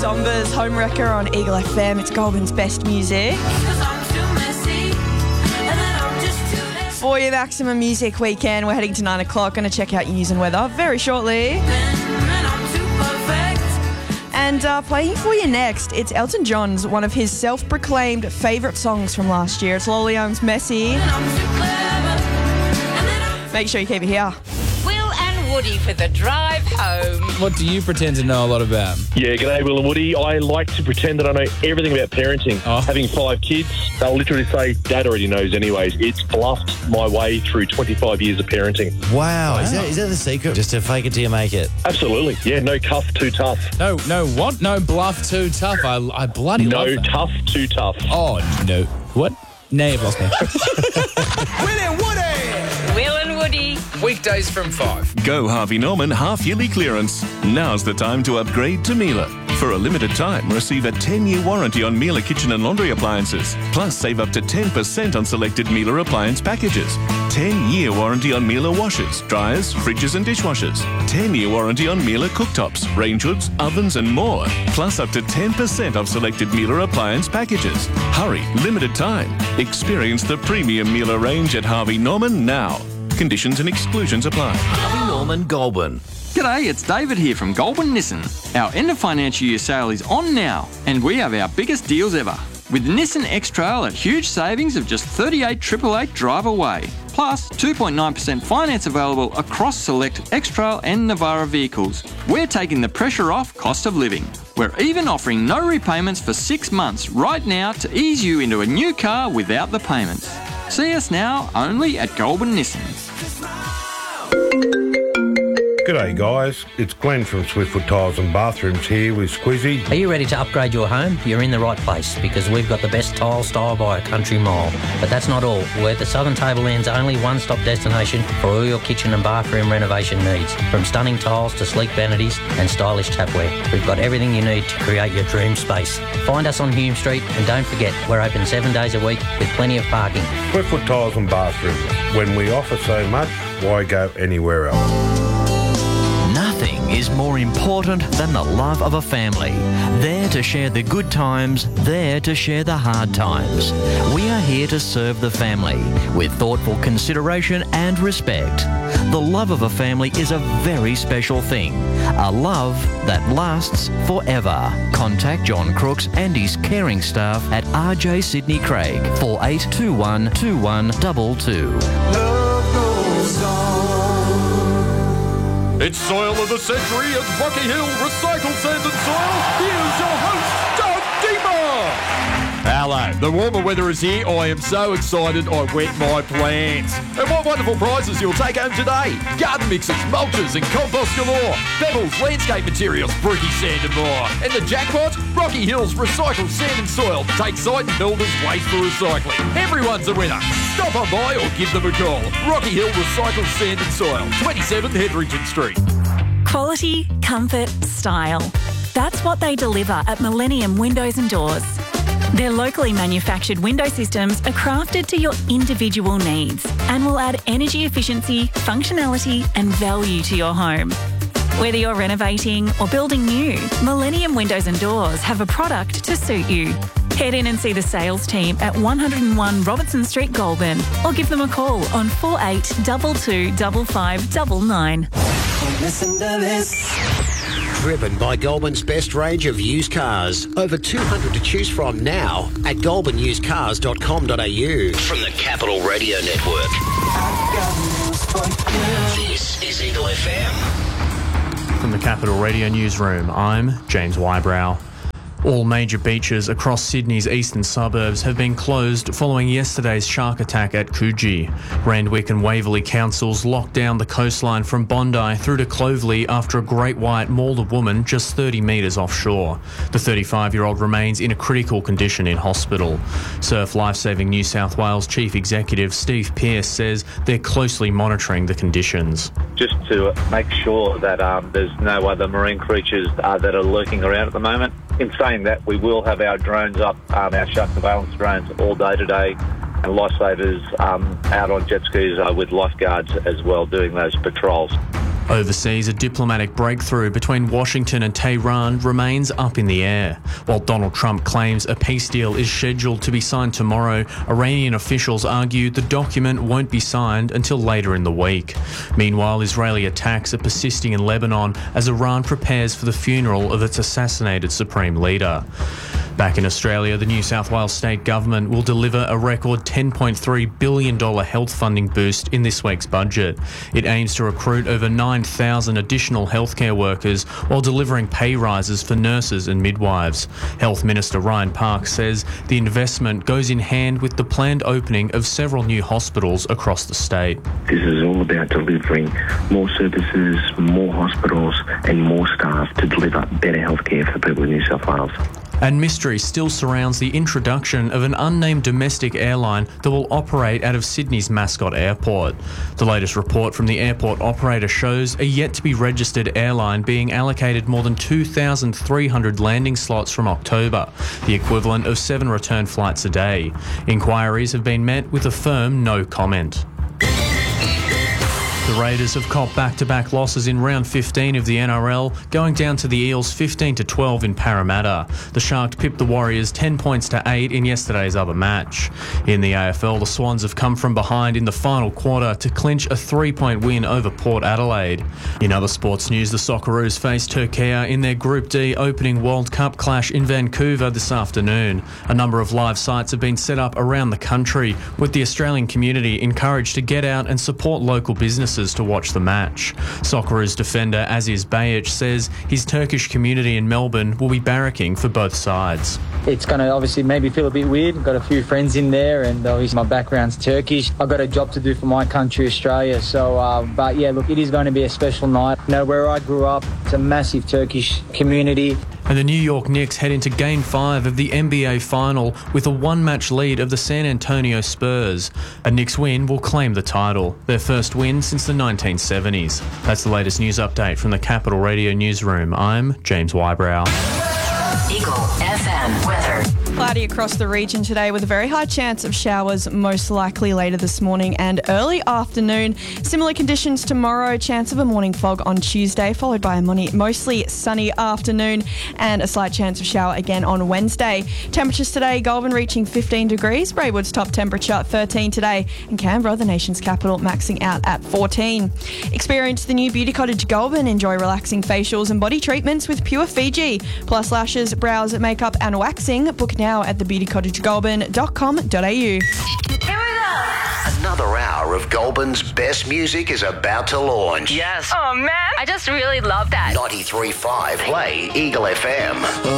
Zombers, Homewrecker on Eagle FM. It's Goulburn's best music. For your Maximum Music Weekend, we're heading to 9 o'clock. Going to check out your news and weather very shortly. And playing for you next, it's Elton John's, one of his self-proclaimed favourite songs from last year. It's Lola Young's Messy. Make sure you keep it here. Will and Woody for the drive home. What do you pretend to know a lot about? Yeah, g'day, Will and Woody. I like to pretend that I know everything about parenting. Oh. Having 5 kids, they'll literally say, Dad already knows anyways. It's bluffed my way through 25 years of parenting. Wow. Is that the secret? Just to fake it till you make it? Absolutely. Yeah, no tough, too tough. No, what? No bluff too tough. I bloody love that. No tough, too tough. Oh, no. What? Now you've lost me. Will and Woody. Weekdays from 5. Go Harvey Norman half-yearly clearance. Now's the time to upgrade to Miele. For a limited time, receive a 10-year warranty on Miele kitchen and laundry appliances. Plus, save up to 10% on selected Miele appliance packages. 10-year warranty on Miele washers, dryers, fridges and dishwashers. 10-year warranty on Miele cooktops, range hoods, ovens and more. Plus, up to 10% off selected Miele appliance packages. Hurry, limited time. Experience the premium Miele range at Harvey Norman now. Conditions and exclusions apply. Harvey Norman, Goulburn. G'day, it's David here from Goulburn Nissan. Our end of financial year sale is on now, and we have our biggest deals ever. With Nissan X-Trail at huge savings of just $38,888 drive away. Plus, 2.9% finance available across select X-Trail and Navara vehicles. We're taking the pressure off cost of living. We're even offering no repayments for 6 months right now to ease you into a new car without the payments. See us now only at Goulburn Nissan. G'day guys, it's Glenn from Swiftfoot Tiles and Bathrooms here with Squizzy. Are you ready to upgrade your home? You're in the right place because we've got the best tile style by a country mile. But that's not all. We're the Southern Tableland's only one-stop destination for all your kitchen and bathroom renovation needs. From stunning tiles to sleek vanities and stylish tapware, we've got everything you need to create your dream space. Find us on Hume Street and don't forget, we're open 7 days a week with plenty of parking. Swiftfoot Tiles and Bathrooms. When we offer so much, why go anywhere else? Nothing is more important than the love of a family. There to share the good times, there to share the hard times. We are here to serve the family with thoughtful consideration and respect. The love of a family is a very special thing. A love that lasts forever. Contact John Crooks and his caring staff at RJ Sydney Craig, 4821 2122. Love goes on. It's Soil of the Century at Rocky Hill Recycled Sand and Soil. Here's your host, Doug Deemer. Hello. The warmer weather is here. I am so excited I wet my plants. And what wonderful prizes you'll take home today. Garden mixes, mulches and compost galore. Pebbles, landscape materials, Brookie Sand and more. And the jackpot? Rocky Hills Recycled Sand and Soil. Take site and builders waste for recycling. Everyone's a winner. Stop on by or give them a call. Rocky Hill Recycled Sand and Soil, 27 Hedrington Street. Quality, comfort, style. That's what they deliver at Millennium Windows and Doors. Their locally manufactured window systems are crafted to your individual needs and will add energy efficiency, functionality and value to your home. Whether you're renovating or building new, Millennium Windows and Doors have a product to suit you. Head in and see the sales team at 101 Robertson Street, Goulburn, or give them a call on 4822 5599. Listen to this. Driven by Goulburn's best range of used cars. Over 200 to choose from now at goulburnusedcars.com.au. From the Capital Radio Network. This is Eagle FM. From the Capital Radio Newsroom, I'm James Wybrow. All major beaches across Sydney's eastern suburbs have been closed following yesterday's shark attack at Coogee. Randwick and Waverley councils locked down the coastline from Bondi through to Clovelly after a great white mauled a woman just 30 metres offshore. The 35-year-old remains in a critical condition in hospital. Surf Lifesaving New South Wales Chief Executive Steve Pearce says they're closely monitoring the conditions. Just to make sure that there's no other marine creatures that are lurking around at the moment. In saying that, we will have our drones up, our shark surveillance drones all day today, and lifesavers out on jet skis with lifeguards as well doing those patrols. Overseas, a diplomatic breakthrough between Washington and Tehran remains up in the air. While Donald Trump claims a peace deal is scheduled to be signed tomorrow, Iranian officials argue the document won't be signed until later in the week. Meanwhile, Israeli attacks are persisting in Lebanon as Iran prepares for the funeral of its assassinated supreme leader. Back in Australia, the New South Wales state government will deliver a record $10.3 billion health funding boost in this week's budget. It aims to recruit over 9,000 additional healthcare workers while delivering pay rises for nurses and midwives. Health Minister Ryan Park says the investment goes in hand with the planned opening of several new hospitals across the state. This is all about delivering more services, more hospitals and more staff to deliver better healthcare for the people in New South Wales. And mystery still surrounds the introduction of an unnamed domestic airline that will operate out of Sydney's Mascot Airport. The latest report from the airport operator shows a yet-to-be-registered airline being allocated more than 2,300 landing slots from October, the equivalent of 7 return flights a day. Inquiries have been met with a firm no comment. The Raiders have copped back-to-back losses in round 15 of the NRL, going down to the Eels 15-12 in Parramatta. The Sharks pipped the Warriors 10 points to 8 in yesterday's other match. In the AFL, the Swans have come from behind in the final quarter to clinch a 3-point win over Port Adelaide. In other sports news, the Socceroos face Turkey in their Group D opening World Cup clash in Vancouver this afternoon. A number of live sites have been set up around the country, with the Australian community encouraged to get out and support local businesses to watch the match. Socceroos defender Aziz Bayic says his Turkish community in Melbourne will be barracking for both sides. It's going to obviously maybe feel a bit weird. I've got a few friends in there and obviously my background's Turkish. I've got a job to do for my country, Australia. So, but yeah, look, it is going to be a special night. You know, where I grew up, it's a massive Turkish community. And the New York Knicks head into Game 5 of the NBA Final with a one-match lead of the San Antonio Spurs. A Knicks win will claim the title, their first win since the 1970s. That's the latest news update from the Capital Radio Newsroom. I'm James Wybrow. Eagle FM weather. Cloudy across the region today with a very high chance of showers, most likely later this morning and early afternoon. Similar conditions tomorrow, chance of a morning fog on Tuesday, followed by a mostly sunny afternoon and a slight chance of shower again on Wednesday. Temperatures today, Goulburn reaching 15 degrees, Braidwood's top temperature 13 today, and Canberra, the nation's capital, maxing out at 14. Experience the new Beauty Cottage Goulburn. Enjoy relaxing facials and body treatments with Pure Fiji, plus lashes, brows, makeup and waxing. Book now at thebeautycottagegoulburn.com.au. Here we go. Another hour of Goulburn's best music is about to launch. Yes. Oh, man. I just really love that. 93.5 Play Eagle FM.